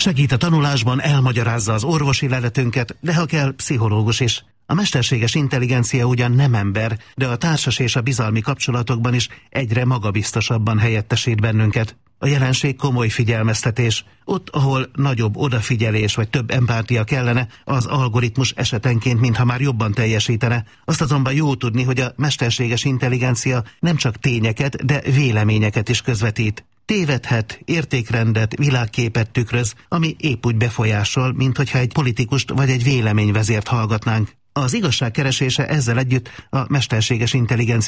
Segít a tanulásban, elmagyarázza az orvosi leletünket, de ha kell, pszichológus is. A mesterséges intelligencia ugyan nem ember, de a társas és a bizalmi kapcsolatokban is egyre magabiztosabban helyettesít bennünket. A jelenség komoly figyelmeztetés. Ott, ahol nagyobb odafigyelés vagy több empátia kellene, az algoritmus esetenként mintha már jobban teljesítene. Azt azonban jó tudni, hogy a mesterséges intelligencia nem csak tényeket, de véleményeket is közvetít. Tévedhet, értékrendet, világképet tükröz, ami épp úgy befolyásol, mint hogyha egy politikust vagy egy véleményvezért hallgatnánk. Az igazság keresése ezzel együtt a mesterséges intelligencia